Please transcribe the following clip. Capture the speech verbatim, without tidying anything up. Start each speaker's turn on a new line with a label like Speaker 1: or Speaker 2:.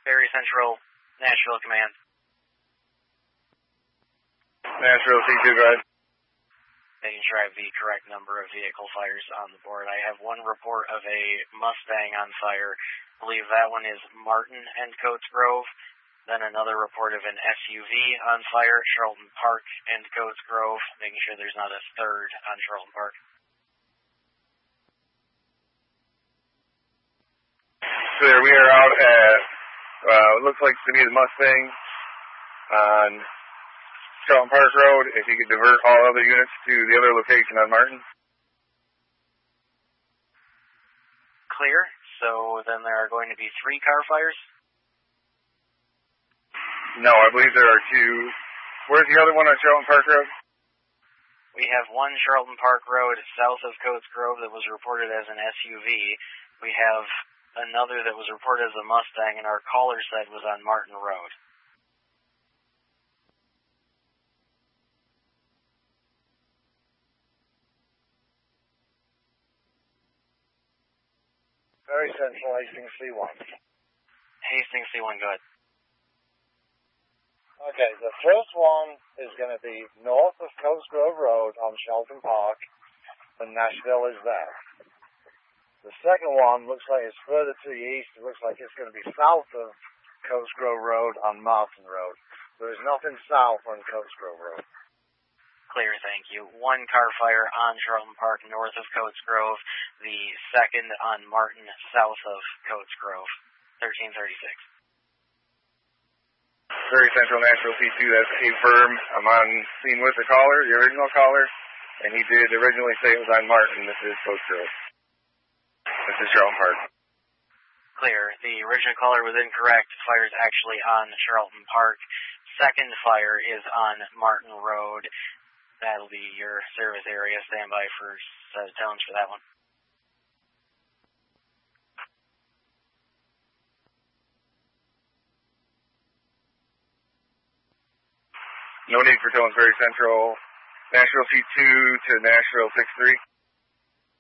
Speaker 1: Perry Central, Nashville Command.
Speaker 2: Nashville C two, go ahead.
Speaker 1: Making sure I have the correct number of vehicle fires on the board. I have one report of a Mustang on fire. I believe that one is Martin and Coates Grove. Then another report of an S U V on fire at Charlton Park and Coates Grove. Making sure there's not a third on Charlton Park.
Speaker 2: Clear, we are out at, uh, it looks like to me the Mustang on Charlton Park Road. If you could divert all other units to the other location on Martin.
Speaker 1: Clear. So then there are going to be three car fires?
Speaker 2: No, I believe there are two. Where's the other one on Charlton Park Road?
Speaker 1: We have one Charlton Park Road south of Coates Grove that was reported as an S U V. We have another that was reported as a Mustang, and our caller said was on Martin Road.
Speaker 3: Very Central, Hastings C one.
Speaker 1: Hastings C one, go ahead.
Speaker 3: Okay, the first one is going to be north of Coates Grove Road on Charlton Park, and Nashville is there. The second one looks like it's further to the east. It looks like it's going to be south of Coates Grove Road on Martin Road. There is nothing south on Coates Grove Road.
Speaker 1: Clear, thank you. One car fire on Charlton Park north of Coates Grove. The second on Martin south of Coates Grove. thirteen thirty-six.
Speaker 2: Very Central, Nashville C two, that's a firm. I'm on scene with the caller, the original caller, and he did originally say it was on Martin. This is Coates Grove. This is Charlton Park.
Speaker 1: Clear. The original caller was incorrect. Fire is actually on Charlton Park. Second fire is on Martin Road. That'll be your service area. Stand by for set of tones for that one.
Speaker 2: No need for tones, Very Central. Nashville C two to Nashville six three.